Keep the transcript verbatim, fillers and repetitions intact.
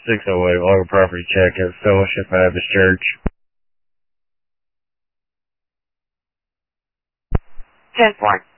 six oh eight, log a property check at Fellowship Baptist Church. ten four.